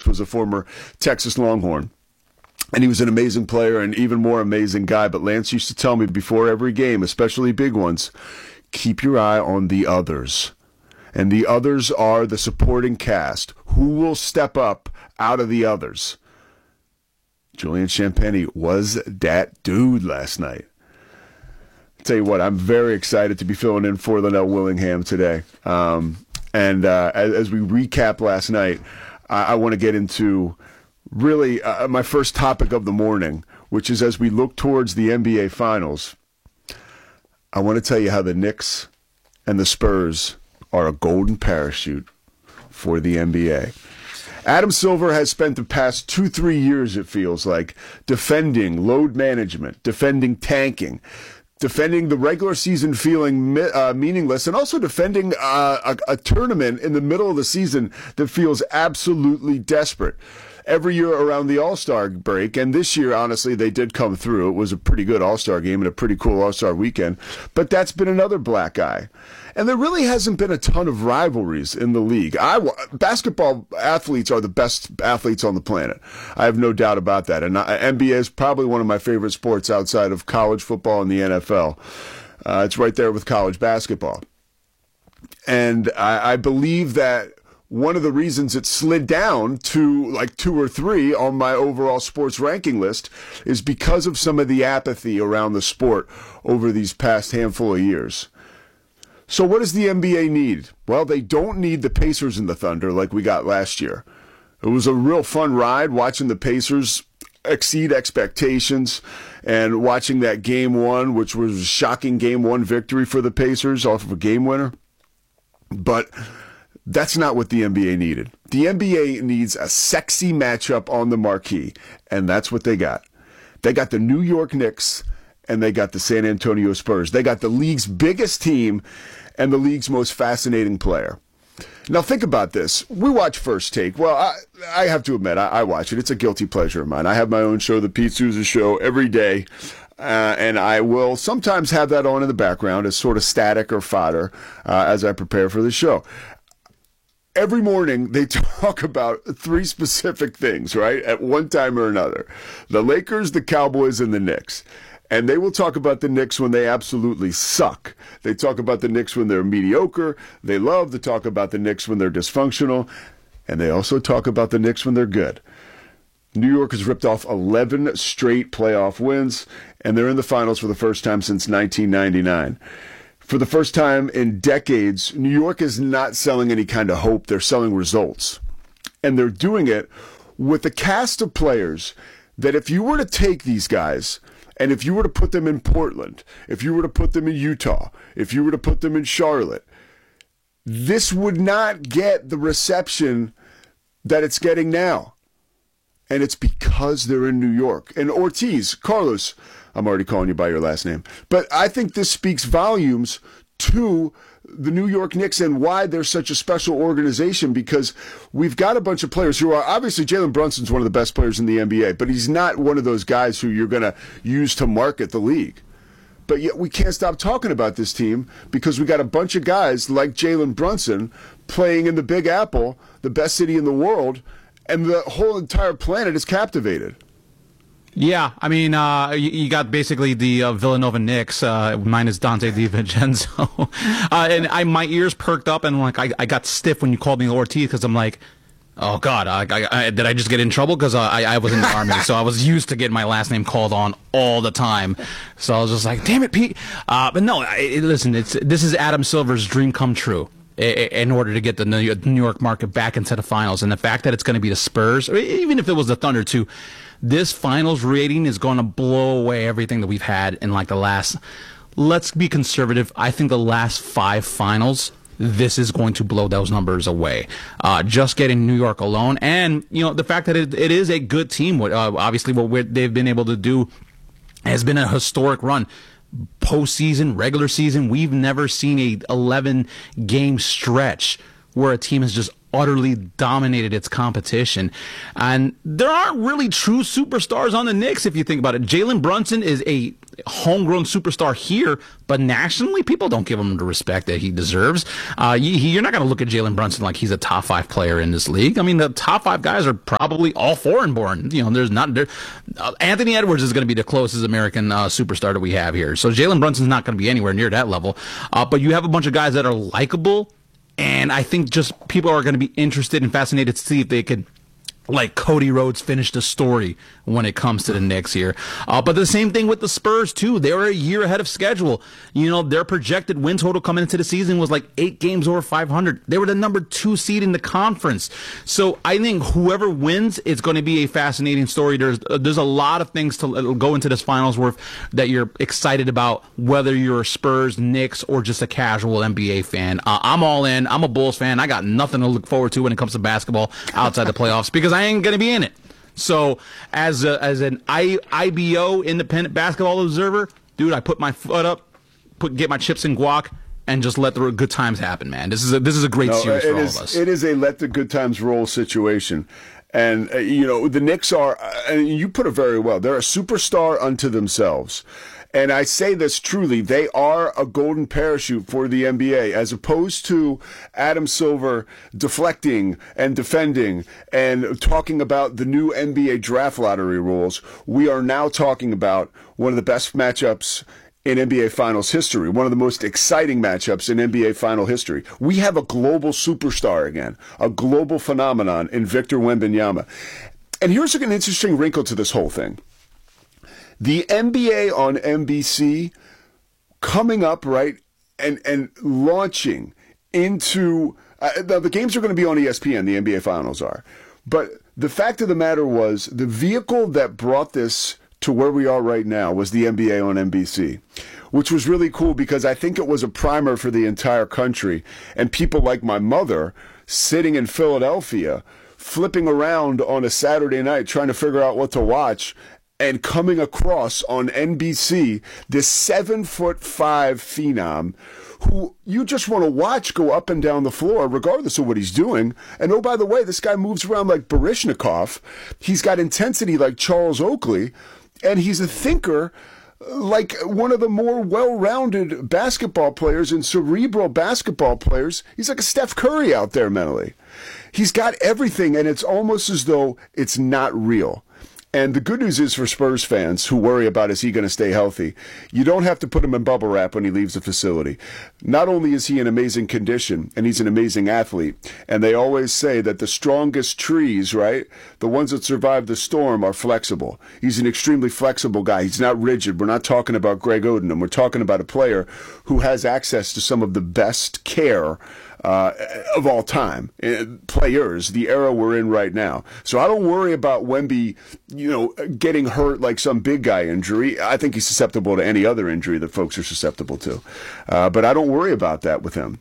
was a former Texas Longhorn. And he was an amazing player and even more amazing guy. But Lance used to tell me before every game, especially big ones, keep your eye on the others. And the others are the supporting cast. Who will step up out of the others? Julian Champagnie was that dude last night. I'll tell you what, I'm very excited to be filling in for Linnell Willingham today. As we recap last night, I want to get into really my first topic of the morning, which is as we look towards the NBA Finals, I want to tell you how the Knicks and the Spurs are a golden parachute for the NBA. Adam Silver has spent the past 2-3 years, it feels like, defending load management, defending tanking, defending the regular season feeling meaningless, and also defending a tournament in the middle of the season that feels absolutely desperate. Every year around the All-Star break, and this year, honestly, they did come through. It was a pretty good All-Star game and a pretty cool All-Star weekend, but that's been another black eye. And there really hasn't been a ton of rivalries in the league. Basketball athletes are the best athletes on the planet. I have no doubt about that. And NBA is probably one of my favorite sports outside of college football and the NFL. It's right there with college basketball. And I believe that one of the reasons it slid down to like 2 or 3 on my overall sports ranking list is because of some of the apathy around the sport over these past handful of years. So what does the NBA need? Well, they don't need the Pacers and the Thunder like we got last year. It was a real fun ride watching the Pacers exceed expectations and watching that Game 1, which was a shocking Game 1 victory for the Pacers off of a game winner. But that's not what the NBA needed. The NBA needs a sexy matchup on the marquee, and that's what they got. They got the New York Knicks, and they got the San Antonio Spurs. They got the league's biggest team and the league's most fascinating player. Now think about this. We watch First Take. Well, I have to admit, I watch it. It's a guilty pleasure of mine. I have my own show, The Pete Souza Show, every day. And I will sometimes have that on in the background as sort of static or fodder as I prepare for the show. Every morning, they talk about 3 specific things, right, at one time or another. The Lakers, the Cowboys, and the Knicks. And they will talk about the Knicks when they absolutely suck. They talk about the Knicks when they're mediocre. They love to talk about the Knicks when they're dysfunctional. And they also talk about the Knicks when they're good. New York has ripped off 11 straight playoff wins, and they're in the finals for the first time since 1999. For the first time in decades, New York is not selling any kind of hope. They're selling results. And they're doing it with a cast of players that if you were to take these guys and if you were to put them in Portland, if you were to put them in Utah, if you were to put them in Charlotte, this would not get the reception that it's getting now. And it's because they're in New York. And Ortiz, Carlos, I'm already calling you by your last name. But I think this speaks volumes to the New York Knicks and why they're such a special organization, because we've got a bunch of players who are, obviously Jalen Brunson's one of the best players in the NBA, but he's not one of those guys who you're going to use to market the league. But yet we can't stop talking about this team because we got a bunch of guys like Jalen Brunson playing in the Big Apple, the best city in the world, and the whole entire planet is captivated. Yeah, I mean, you got basically the Villanova Knicks. Mine is Dante DiVincenzo. And my ears perked up, and like I got stiff when you called me Ortiz because I'm like, oh, God, did I just get in trouble? Because I was in the Army, so I was used to getting my last name called on all the time. So I was just like, damn it, Pete. But no, listen, this is Adam Silver's dream come true in order to get the New York market back into the finals. And the fact that it's going to be the Spurs, or even if it was the Thunder too, this finals rating is going to blow away everything that we've had in like the last, let's be conservative, I think the last 5 finals, this is going to blow those numbers away. Just getting New York alone, and you know the fact that it is a good team. Obviously, what they've been able to do has been a historic run. Postseason, regular season, we've never seen a 11-game stretch where a team has just utterly dominated its competition. And there aren't really true superstars on the Knicks if you think about it. Jalen Brunson is a homegrown superstar here, but nationally, people don't give him the respect that he deserves. You're not going to look at Jalen Brunson like he's a top 5 player in this league. I mean, the top 5 guys are probably all foreign-born. Anthony Edwards is going to be the closest American superstar that we have here. So Jalen Brunson's not going to be anywhere near that level. But you have a bunch of guys that are likable, and I think just people are going to be interested and fascinated to see if they could, like Cody Rhodes, finish the story when it comes to the Knicks here. But the same thing with the Spurs, too. They were a year ahead of schedule. Their projected win total coming into the season was like 8 games over 500. They were the number 2 seed in the conference. So I think whoever wins, it's going to be a fascinating story. There's a lot of things to go into this finals worth that you're excited about, whether you're a Spurs, Knicks, or just a casual NBA fan. I'm all in. I'm a Bulls fan. I got nothing to look forward to when it comes to basketball outside the playoffs because I ain't going to be in it. So as an IBO, independent basketball observer, dude, I put my foot up, get my chips in guac, and just let the good times happen, man. This is a great series for all of us. It is a let the good times roll situation. And, the Knicks are, and you put it very well, they're a superstar unto themselves. And I say this truly, they are a golden parachute for the NBA, as opposed to Adam Silver deflecting and defending and talking about the new NBA draft lottery rules. We are now talking about one of the best matchups in NBA Finals history, one of the most exciting matchups in NBA Final history. We have a global superstar again, a global phenomenon in Victor Wembanyama. And here's an interesting wrinkle to this whole thing. The NBA on NBC coming up, right, and launching into the games are going to be on ESPN, the NBA Finals are. But the fact of the matter was the vehicle that brought this to where we are right now was the NBA on NBC, which was really cool because I think it was a primer for the entire country. And people like my mother sitting in Philadelphia, flipping around on a Saturday night trying to figure out what to watch, and coming across on NBC this 7'5" phenom who you just want to watch go up and down the floor regardless of what he's doing. And oh, by the way, this guy moves around like Baryshnikov. He's got intensity like Charles Oakley, and he's a thinker like one of the more well-rounded basketball players and cerebral basketball players. He's like a Steph Curry out there mentally. He's got everything, and it's almost as though it's not real. And the good news is for Spurs fans who worry about is he going to stay healthy, you don't have to put him in bubble wrap when he leaves the facility. Not only is he in amazing condition, and he's an amazing athlete, and they always say that the strongest trees, right, the ones that survive the storm are flexible. He's an extremely flexible guy. He's not rigid. We're not talking about Greg Oden. We're talking about a player who has access to some of the best care of all time, players, the era we're in right now. So I don't worry about Wemby, getting hurt like some big guy injury. I think he's susceptible to any other injury that folks are susceptible to. But I don't worry about that with him.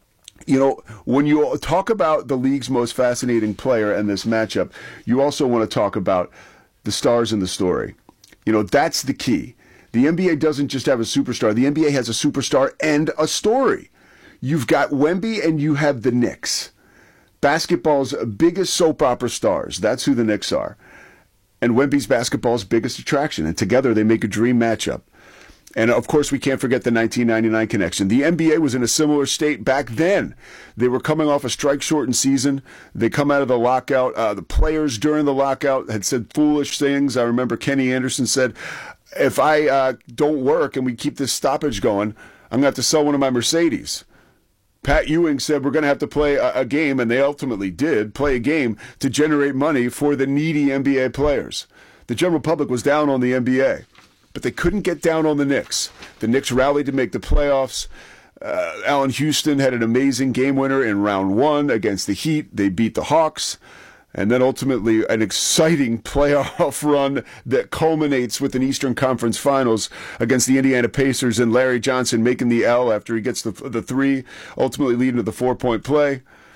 When you talk about the league's most fascinating player and this matchup, you also want to talk about the stars in the story. That's the key. The NBA doesn't just have a superstar. The NBA has a superstar and a story. You've got Wemby and you have the Knicks. Basketball's biggest soap opera stars. That's who the Knicks are. And Wemby's basketball's biggest attraction. And together they make a dream matchup. And of course, we can't forget the 1999 connection. The NBA was in a similar state back then. They were coming off a strike-shortened season. They come out of the lockout. The players during the lockout had said foolish things. I remember Kenny Anderson said, if I don't work and we keep this stoppage going, I'm going to have to sell one of my Mercedes. Pat Ewing said we're going to have to play a game, and they ultimately did play a game to generate money for the needy NBA players. The general public was down on the NBA, but they couldn't get down on the Knicks. The Knicks rallied to make the playoffs. Allen Houston had an amazing game winner in round 1 against the Heat. They beat the Hawks. And then ultimately an exciting playoff run that culminates with an Eastern Conference Finals against the Indiana Pacers and Larry Johnson making the L after he gets the 3, ultimately leading to the 4-point play.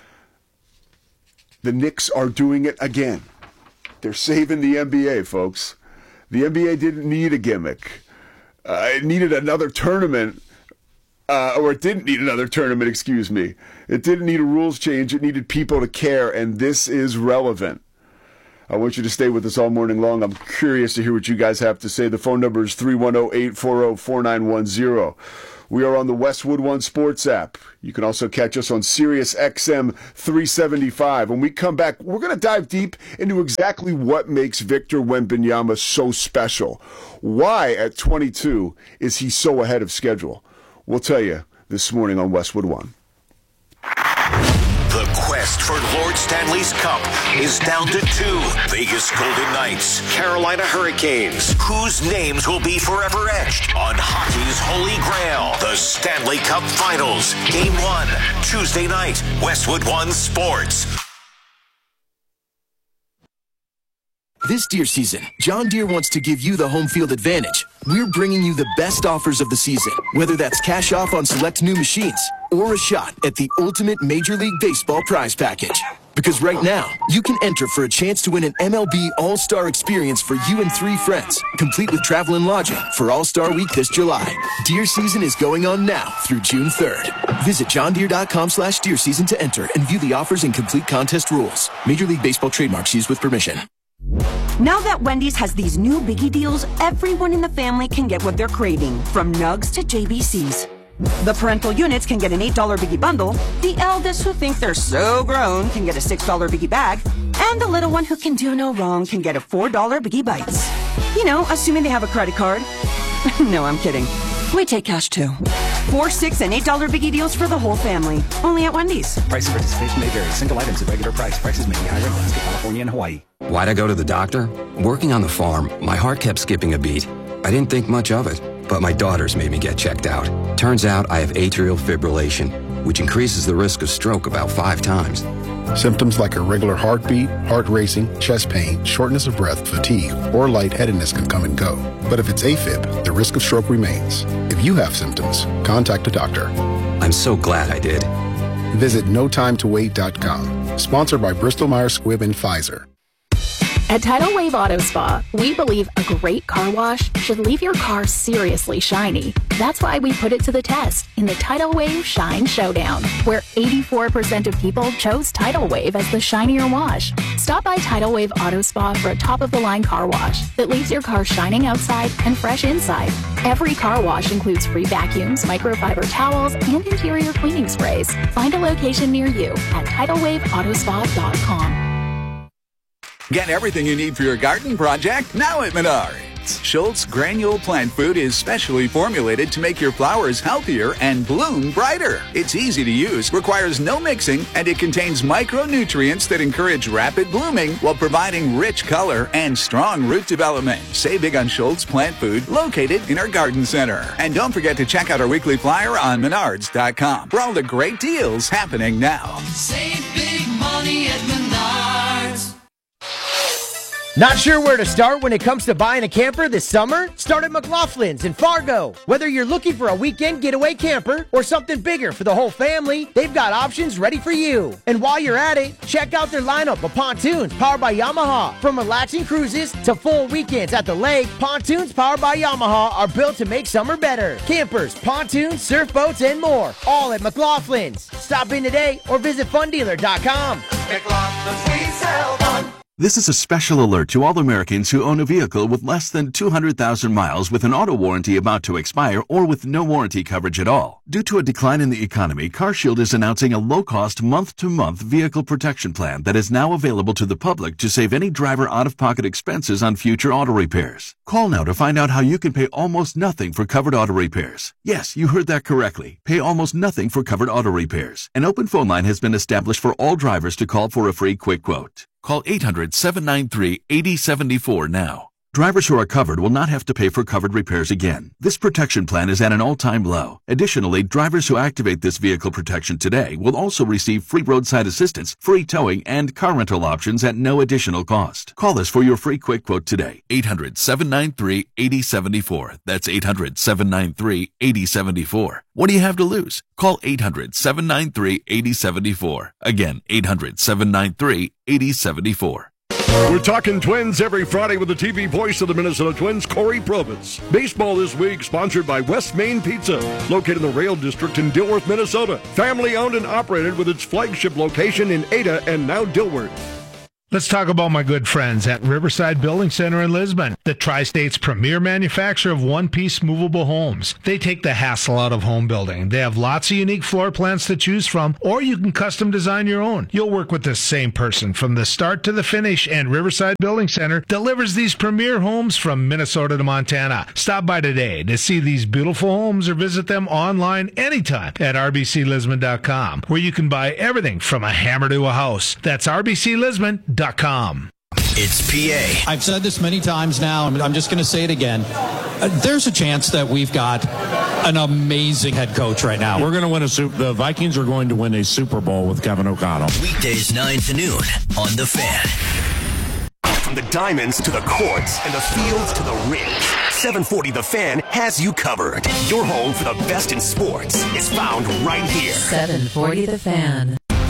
The Knicks are doing it again. They're saving the NBA, folks. The NBA didn't need a gimmick. It needed another tournament. Or it didn't need another tournament, excuse me. It didn't need a rules change. It needed people to care, and this is relevant. I want you to stay with us all morning long. I'm curious to hear what you guys have to say. The phone number is 310-840-4910. We are on the Westwood One Sports app. You can also catch us on Sirius XM 375. When we come back, we're going to dive deep into exactly what makes Victor Wembanyama so special. Why, at 22, is he so ahead of schedule? We'll tell you this morning on Westwood One. The quest for Lord Stanley's Cup is down to 2. Vegas Golden Knights, Carolina Hurricanes. Whose names will be forever etched on hockey's holy grail? The Stanley Cup Finals. Game 1, Tuesday night, Westwood One Sports. This deer season, John Deere wants to give you the home field advantage. We're bringing you the best offers of the season, whether that's cash off on select new machines or a shot at the ultimate Major League Baseball prize package. Because right now, you can enter for a chance to win an MLB All-Star experience for you and 3 friends, complete with travel and lodging for All-Star Week this July. Deer season is going on now through June 3rd. Visit johndeere.com/deer season to enter and view the offers and complete contest rules. Major League Baseball trademarks used with permission. Now that Wendy's has these new biggie deals, everyone in the family can get what they're craving, from nugs to JBCs. The parental units can get an $8 biggie bundle, the eldest who think they're so grown can get a $6 biggie bag, and the little one who can do no wrong can get a $4 biggie bites. You know, assuming they have a credit card. No, I'm kidding. We take cash too. 4, 6, and $8 biggie deals for the whole family. Only at Wendy's. Price of participation may vary. Single items at regular price. Prices may be higher in Alaska, California, and Hawaii. Why'd I go to the doctor? Working on the farm, my heart kept skipping a beat. I didn't think much of it, but my daughters made me get checked out. Turns out I have atrial fibrillation, which increases the risk of stroke about 5 times. Symptoms like irregular heartbeat, heart racing, chest pain, shortness of breath, fatigue, or lightheadedness can come and go. But if it's AFib, the risk of stroke remains. If you have symptoms, contact a doctor. I'm so glad I did. Visit notimetowait.com. Sponsored by Bristol-Myers Squibb and Pfizer. At Tidal Wave Auto Spa, we believe a great car wash should leave your car seriously shiny. That's why we put it to the test in the Tidal Wave Shine Showdown, where 84% of people chose Tidal Wave as the shinier wash. Stop by Tidal Wave Auto Spa for a top-of-the-line car wash that leaves your car shining outside and fresh inside. Every car wash includes free vacuums, microfiber towels, and interior cleaning sprays. Find a location near you at TidalWaveAutospa.com. Get everything you need for your garden project now at Menards. Schultz Granule Plant Food is specially formulated to make your flowers healthier and bloom brighter. It's easy to use, requires no mixing, and it contains micronutrients that encourage rapid blooming while providing rich color and strong root development. Save big on Schultz Plant Food, located in our garden center. And don't forget to check out our weekly flyer on Menards.com for all the great deals happening now. Save big money at Menards. Not sure where to start when it comes to buying a camper this summer? Start at McLaughlin's in Fargo. Whether you're looking for a weekend getaway camper or something bigger for the whole family, they've got options ready for you. And while you're at it, check out their lineup of pontoons powered by Yamaha. From relaxing cruises to full weekends at the lake, pontoons powered by Yamaha are built to make summer better. Campers, pontoons, surf boats, and more, all at McLaughlin's. Stop in today or visit fundealer.com. McLaughlin's, we sell fun. This is a special alert to all Americans who own a vehicle with less than 200,000 miles with an auto warranty about to expire or with no warranty coverage at all. Due to a decline in the economy, CarShield is announcing a low-cost month-to-month vehicle protection plan that is now available to the public to save any driver out-of-pocket expenses on future auto repairs. Call now to find out how you can pay almost nothing for covered auto repairs. Yes, you heard that correctly. Pay almost nothing for covered auto repairs. An open phone line has been established for all drivers to call for a free quick quote. Call 800-793-8074 now. Drivers who are covered will not have to pay for covered repairs again. This protection plan is at an all-time low. Additionally, drivers who activate this vehicle protection today will also receive free roadside assistance, free towing, and car rental options at no additional cost. Call us for your free quick quote today. 800-793-8074. That's 800-793-8074. What do you have to lose? Call 800-793-8074. Again, 800-793-8074. We're talking Twins every Friday with the TV voice of the Minnesota Twins, Corey Provitz. Baseball this week sponsored by West Main Pizza, located in the Rail District in Dilworth, Minnesota. Family owned and operated with its flagship location in Ada and now Dilworth. Let's talk about my good friends at Riverside Building Center in Lisbon, the Tri-State's premier manufacturer of one-piece movable homes. They take the hassle out of home building. They have lots of unique floor plans to choose from, or you can custom design your own. You'll work with the same person from the start to the finish, and Riverside Building Center delivers these premier homes from Minnesota to Montana. Stop by today to see these beautiful homes or visit them online anytime at rbclisbon.com, where you can buy everything from a hammer to a house. That's rbclisbon.com. It's PA. I've said this many times now, and I'm just going to say it again. There's a chance that we've got an amazing head coach right now. We're going to win the Vikings are going to win a Super Bowl with Kevin O'Connell. Weekdays 9 to noon on The Fan. From the diamonds to the courts and the fields to the rings, 740 The Fan has you covered. Your home for the best in sports is found right here. 740 The Fan.